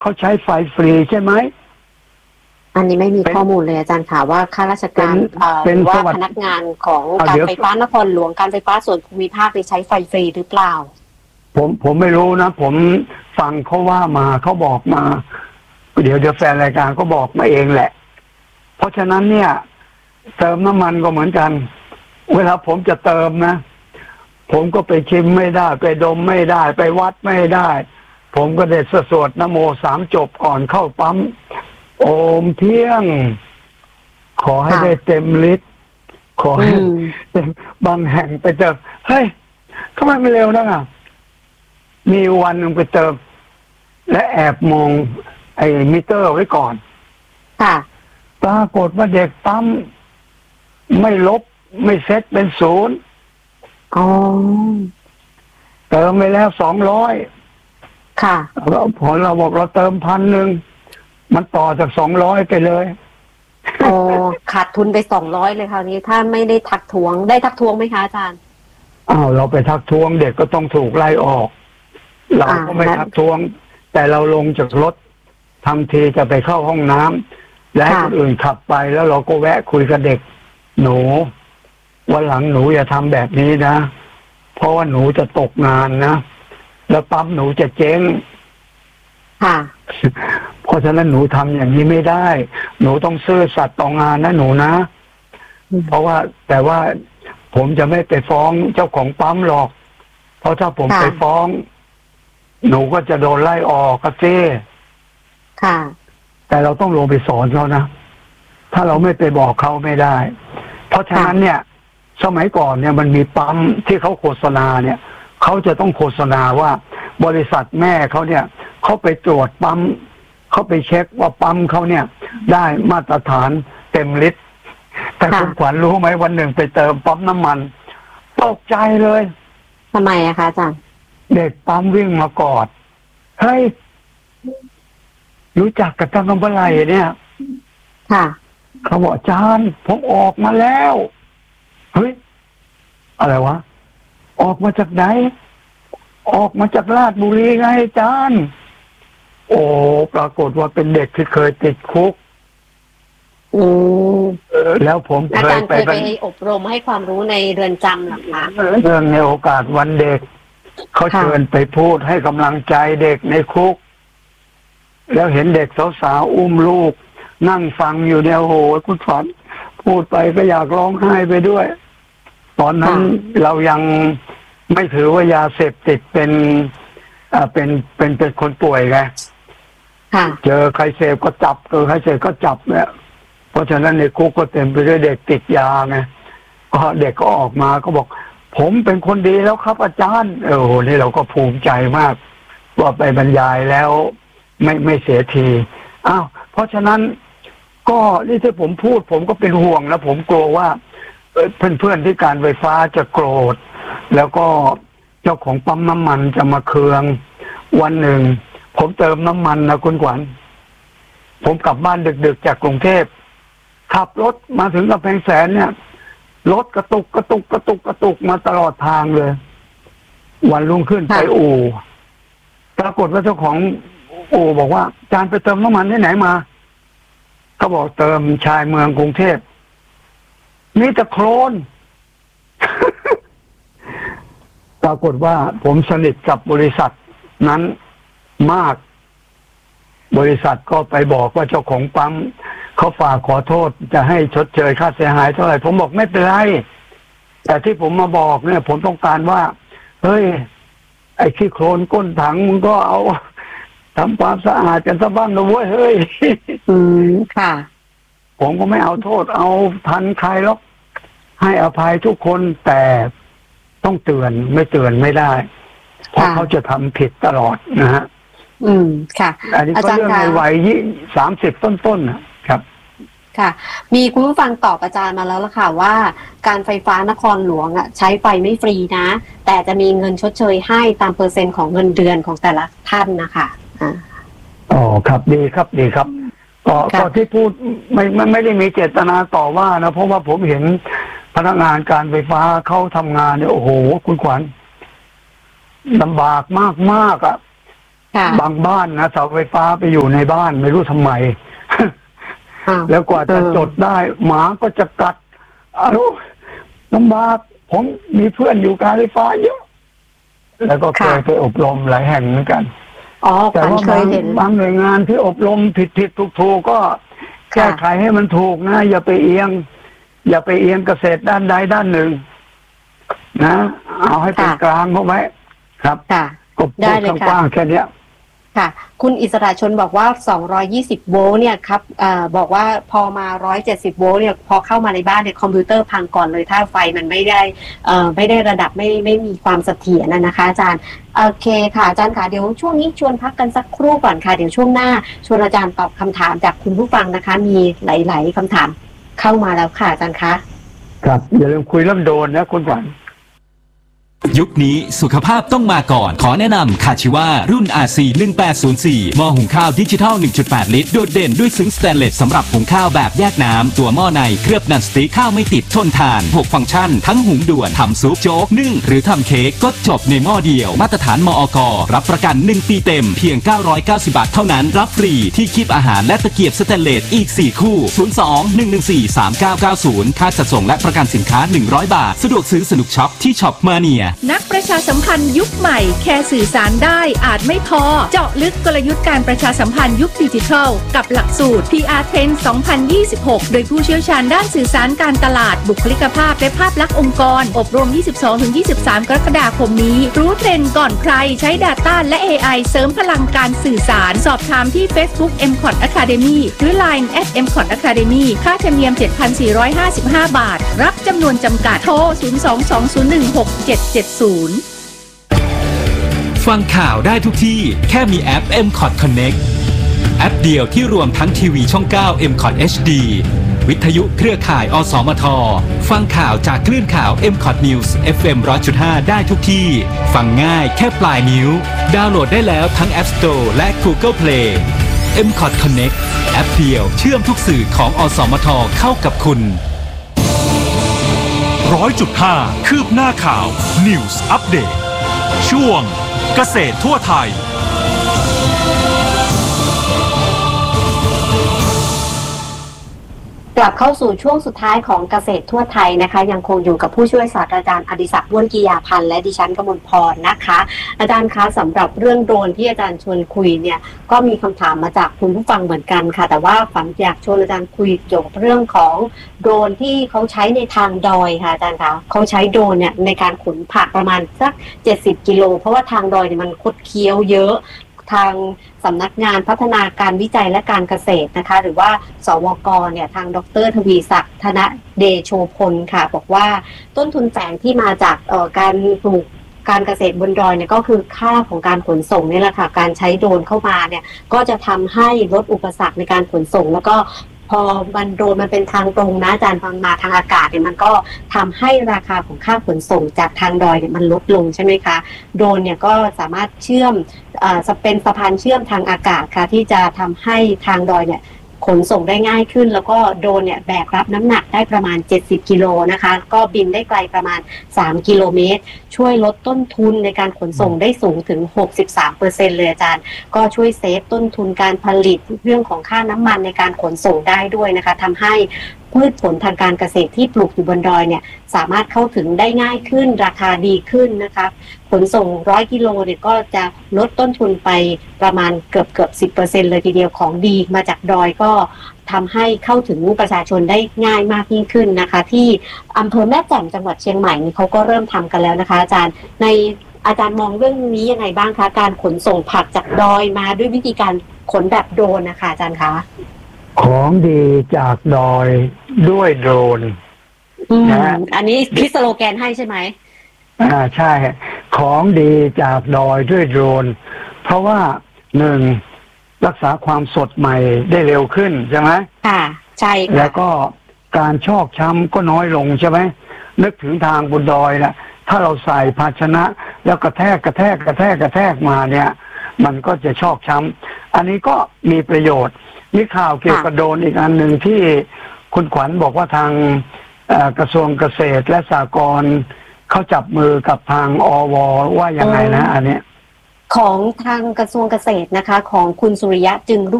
เขาใช้ไฟฟรีใช่ไหมอันนี้ไม่มีข้อมูลเลยอาจารย์ค่ะว่าข้าราชการหรือว่าพนักงานของการไฟฟ้านครหลวงการไฟฟ้าส่วนภูมิภาคไปใช้ไฟฟรีหรือเปล่าผมไม่รู้นะผมฟังเขาว่ามาเขาบอกมาเดี๋ยวแฟนรายการก็บอกมาเองแหละเพราะฉะนั้นเนี่ยเติมน้ำมันก็เหมือนกันเวลาผมจะเติมนะผมก็ไปชิมไม่ได้ไปดมไม่ได้ไปวัดไม่ได้ผมก็ได้สวดนะโม3 จบก่อนเข้าปั๊มโอมเพียงขอให้ได้เต็มลิตรขอให้บางแห่งไปเติมเฮ้ยทำไมไม่เร็วนักอ่ะมีวันหนึ่งไปเติมและแอบมองไอ้มิเตอร์ไว้ก่อนค่ะปรากฏว่าเด็กปั๊มไม่ลบไม่เซ็ตเป็น0 อ๋อเติมไปแล้ว200 ค่ะแล้วพอเราบอกเราเติม1,000มันต่อจาก200ไปเลยโอ้ขาดทุนไป200เลยคราวนี้ถ้าไม่ได้ทักท้วงได้ทักท้วงไหมคะอาจารย์เราไปทักท้วงเด็กก็ต้องถูกไล่ออกเราก็ไม่ทักท้วงแต่เราลงจากรถทำทีจะไปเข้าห้องน้ำและให้คนอื่นขับไปแล้วเราก็แวะคุยกับเด็กหนูวันหลังหนูอย่าทำแบบนี้นะเพราะว่าหนูจะตกงานนะแล้วปั๊มหนูจะเจ๊งค่ะเพราะฉะนั้นหนูทำอย่างนี้ไม่ได้หนูต้องซื่อสัตย์ต่องานนะหนูนะเพราะว่าแต่ว่าผมจะไม่ไปฟ้องเจ้าของปั๊มหรอกเพราะถ้าผมไปฟ้องหนูก็จะโดนไล่ออกก็เจ้ค่ะแต่เราต้องลงไปสอนเขานะถ้าเราไม่ไปบอกเขาไม่ได้เพราะฉะนั้นเนี่ยสมัยก่อนเนี่ยมันมีปั๊มที่เขาโฆษณาเนี่ยเขาจะต้องโฆษณาว่าบริษัทแม่เขาเนี่ยเขาไปตรวจปั๊มเขาไปเช็คว่าปั๊มเขาเนี่ยได้มาตรฐานเต็มลิตรแต่คุณขวัญรู้ไหมวันหนึ่งไปเติมปั๊มน้ำมันตกใจเลยทำไมอะคะอาจารย์เด็กปั๊มวิ่งมากอดเฮ้ยรู้จักกับตั้งแต่เมื่อไหร่เนี่ยค่ะเขาบอกอาจารย์ผมออกมาแล้วเฮ้ยอะไรวะออกมาจากไหนออกมาจากราชบุรีไงอาจารย์โอ้ปรากฏว่าเป็นเด็กที่เคยติดคุกแล้วผมเคยไปอบรมให้ความรู้ในเรือนจำหรอคะเรื่องในโอกาสวันเด็กเขาเชิญไปพูดให้กำลังใจเด็กในคุกแล้วเห็นเด็กสาวๆอุ้มลูกนั่งฟังอยู่เนี่ยโอ้โหคุณฝันพูดไปก็อยากร้องไห้ไปด้วยตอนนั้นเรายังไม่ถือว่ายาเสพติดเป็นคนป่วยไงเจอใครเสพก็จับใครเสพก็จับเนี่ยเพราะฉะนั้นในคุกก็เต็มไปด้วยเด็กติดยาไงก็เด็กก็ออกมาก็บอกผมเป็นคนดีแล้วครับอาจารย์โอ้โหนี่เราก็ภูมิใจมากว่าไปบรรยายแล้วไม่เสียทีเพราะฉะนั้นก็นี่ที่ผมพูดผมก็เป็นห่วงแล้วผมกลัวว่าเพื่อนๆที่การไฟฟ้าจะโกรธแล้วก็เจ้าของปั๊มน้ำมันจะมาเคืองวันหนึ่งผมเติมน้ำมันนะคุณขวัญผมกลับบ้านดึกๆจากกรุงเทพขับรถมาถึงกำแพงแสนเนี่ยรถกระตุกมาตลอดทางเลยวันรุ่งขึ้นไปอู่ปรากฏว่าเจ้าของอู่บอกว่าอาจารย์ไปเติมน้ำมันที่ไหนมาเขาบอกเติมชายเมืองกรุงเทพนี่ตะโคลน ปรากฏว่าผมสนิทกับบริษัทนั้นมากบริษัทก็ไปบอกว่าเจ้าของปั๊มเขาฝากขอโทษจะให้ชดเชยค่าเสียหายเท่าไหร่ผมบอกไม่เป็นไรแต่ที่ผมมาบอกเนี่ยผมต้องการว่าเฮ้ยไอ้ขี้โคลนก้นถังมึงก็เอาทำความสะอาดกันซะบ้างนะเว้ยเฮ้ยค่ะผมก็ไม่เอาโทษเอาทันใครหรอกให้อภัยทุกคนแต่ต้องเตือนไม่เตือนไม่ได้เพราะเขาจะทำผิดตลอดนะฮะค่ะอันนี้ก็เรื่องในวัย30ต้นๆนะครับค่ะมีคุณผู้ฟังตอบอาจารย์มาแล้วล่ะค่ะว่าการไฟฟ้านครหลวงใช้ไฟไม่ฟรีนะแต่จะมีเงินชดเชยให้ตามเปอร์เซ็นต์ของเงินเดือนของแต่ละท่านนะคะครับดีครับก็ที่พูดไม่ได้มีเจตนาต่อว่านะเพราะว่าผมเห็นพนักงานการไฟฟ้าเขาทำงานเนี่ยโอ้โหคุณขวัญลำบากมากอ่ะบางบ้านนะเสาไฟฟ้าไปอยู่ในบ้านไม่รู้ทำไม แล้วกว่าจะจดได้หมาก็จะกัดลำบากผมมีเพื่อนอยู่การไฟฟ้าเยอะแล้วก็เคยไปอบรมหลายแห่งเหมือนกันแต่ว่าบางหน่วยงานที่อบรมผิดถูกก็แก้ไขให้มันถูกนะอย่าไปเอียงเกษตรด้านใดด้านหนึ่งนะเอาให้เป็นกลางเข้าไว้ครับก็พูดกว้างๆแค่นี้ค่ะคุณอิสระชนบอกว่า220โวลต์เนี่ยครับบอกว่าพอมา170โวลต์เนี่ยพอเข้ามาในบ้านเนี่ยคอมพิวเตอร์พังก่อนเลยถ้าไฟมันไม่ได้ระดับไม่มีความเสถียรนะคะอาจารย์โอเคค่ะอาจารย์ค่ะเดี๋ยวช่วงนี้ชวนพักกันสักครู่ก่อนค่ะเดี๋ยวช่วงหน้าชวนอาจารย์ตอบคำถามจากคุณผู้ฟังนะคะมีหลายๆคำถามเข้ามาแล้วค่ะอาจารย์คะครับอย่าลืมคุยเรื่องโดนนะคุณขวัญยุคนี้สุขภาพต้องมาก่อนขอแนะนำคาชิวารุ่น RC 1804หม้อหุงข้าวดิจิทัล 1.8 ลิตรโดดเด่นด้วยซึ้งสแตนเลสสำหรับหุงข้าวแบบแยกน้ำตัวหม้อในเคลือบนันสติ๊กข้าวไม่ติดทนทาน6ฟังก์ชันทั้งหุงด่วนทำซุปโจ๊กนึ่งหรือทำเค้กก็จบในหม้อเดียวมาตรฐานมอก.รับประกัน1ปีเต็มเพียง990 บาทเท่านั้นรับฟรีที่คีบอาหารและตะเกียบสแตนเลสอีก4คู่02-114-3990ค่าจัดส่งและประกันสินค้า100 บาทสะดวกซื้อสนุกช็อปที่ช็อปมาเนียนักประชาสัมพันธ์ยุคใหม่แค่สื่อสารได้อาจไม่พอเจาะลึกกลยุทธ์การประชาสัมพันธ์ยุคดิจิทัลกับหลักสูตร PR Trend 2026 โดยผู้เชี่ยวชาญด้านสื่อสารการตลาดบุคลิกภาพและภาพลักษณ์องค์กรอบรม 22-23 กรกฎาคมนี้รู้เทรนด์ก่อนใครใช้ Data และ AI เสริมพลังการสื่อสารสอบถามที่ Facebook MCOT Academy หรือ Line @MCOT Academy ค่าธรรมเนียม 7,455 บาทรับจำนวนจำกัดโทร 02-2016-770 ฟังข่าวได้ทุกที่แค่มีแอป MCOT Connect แอปเดียวที่รวมทั้งทีวีช่อง 9 MCOT HD วิทยุเครือข่ายอสมทฟังข่าวจากคลื่นข่าว MCOT News FM 100.5 ได้ทุกที่ฟังง่ายแค่ปลายนิ้วดาวน์โหลดได้แล้วทั้ง App Store และ Google Play MCOT Connect แอปเดียวเชื่อมทุกสื่อของอสมทเข้ากับคุณ 100.5 คืบหน้าข่าว News Update ช่วงเกษตรทั่วไทยกลับเข้าสู่ช่วงสุดท้ายของเกษตรทั่วไทยนะคะยังคงอยู่กับผู้ช่วยศาสตราจารย์อดิศักดิ์บ้วนกิยาพันธ์และดิฉันกมลพรนะคะอาจารย์คะสำหรับเรื่องโดรนที่อาจารย์ชวนคุยเนี่ยก็มีคำถามมาจากคุณผู้ฟังเหมือนกันค่ะแต่ว่าฝันอยากชวนอาจารย์คุยเกี่ยวกับเรื่องของโดรนที่เขาใช้ในทางดอยค่ะอาจารย์คะเขาใช้โดรนเนี่ยในการขนผักประมาณสัก70กิโลเพราะว่าทางดอยเนี่ยมันคดเคี้ยวเยอะทางสำนักงานพัฒนาการวิจัยและการเกษตรนะคะหรือว่าสวก.เนี่ยทางดร.ทวีศักดิ์ธนเดโชพลค่ะบอกว่าต้นทุนแฝงที่มาจากการปลูกการเกษตรบนดอยเนี่ยก็คือค่าของการขนส่งนี่แหละค่ะการใช้โดรนเข้ามาเนี่ยก็จะทำให้ลดอุปสรรคในการขนส่งแล้วก็พอมันโดรนมันเป็นทางตรงนะอาจารย์มาทางอากาศเนี่ยมันก็ทำให้ราคาของค่าขนส่งจากทางดอยเนี่ยมันลดลงใช่ไหมคะโดรนเนี่ยก็สามารถเชื่อมเป็นสะพานเชื่อมทางอากาศค่ะที่จะทำให้ทางดอยเนี่ยขนส่งได้ง่ายขึ้นแล้วก็โดรนเนี่ยแบกรับน้ำหนักได้ประมาณ70กิโลนะคะก็บินได้ไกลประมาณ3กิโลเมตรช่วยลดต้นทุนในการขนส่งได้สูงถึง 63% เลยอาจารย์ก็ช่วยเซฟต้นทุนการผลิตเรื่องของค่าน้ำมันในการขนส่งได้ด้วยนะคะทำให้พืชผลทางการเกษตรที่ปลูกอยู่บนดอยเนี่ยสามารถเข้าถึงได้ง่ายขึ้นราคาดีขึ้นนะคะขนส่ง100กิโลเนี่ยก็จะลดต้นทุนไปประมาณเกือบ 10% เลยทีเดียวของดีมาจากดอยก็ทำให้เข้าถึงประชาชนได้ง่ายมากยิ่งขึ้นนะคะที่อำเภอแม่แจ่มจังหวัดเชียงใหม่นี่เขาก็เริ่มทำกันแล้วนะคะอาจารย์ในอาจารย์มองเรื่องนี้ยังไงบ้างคะการขนส่งผักจากดอยมาด้วยวิธีการขนแบบโดรนนะคะอาจารย์คะของดีจากดอยด้วยโดรนนะอันนี้คิดสโลแกนให้ใช่ไหมใช่ของดีจากดอยด้วยโดรนเพราะว่า1รักษาความสดใหม่ได้เร็วขึ้นใช่ไหมค่ะใช่ค่ะแล้วก็การชอกช้ำก็น้อยลงใช่ไหมนึกถึงทางบนดอยนะถ้าเราใส่ภาชนะแล้วกระแทกมาเนี่ยมันก็จะชอกช้ำอันนี้ก็มีประโยชน์มีข่าวเกี่ยวกับโดรนอีกอันหนึ่งที่คุณขวัญบอกว่าทางกระทรวงเกษตรและสหกรณ์เขาจับมือกับทางอว.ว่ายังไงนะอันนี้ของทางกระทรวงเกษตรนะคะของคุณสุริยะจึงรุ่ง